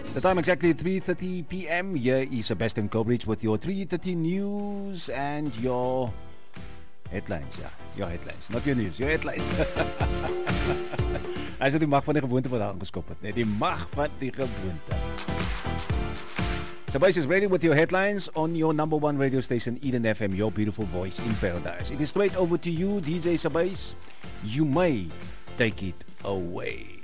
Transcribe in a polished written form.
The time exactly 3:30 p.m. Here is Sebastian Cobridge with your 3:30 news and your headlines. Ja, your headlines. Not your news, your headlines. Hy het die mag van die gewoonte wat aangeskop het. Nee, die mag van die gewoonte. Sabais is ready with your headlines on your number one radio station, Eden FM, your beautiful voice in paradise. It is straight over to you, DJ Sabais. You may take it away.